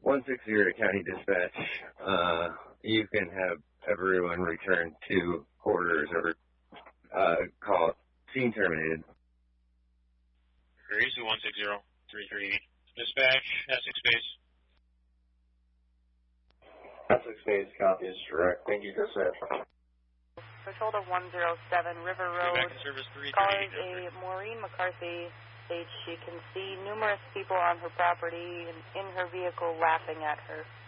160 County Dispatch. You can have everyone return to quarters or call it scene terminated. Greasy 160-33. Dispatch, Essex base. Essex base, copy is direct. Thank you, dispatch. Patrol to 107 River Road. Back in service 338. Callers a Maureen McCarthy states she can see numerous people on her property and in her vehicle laughing at her.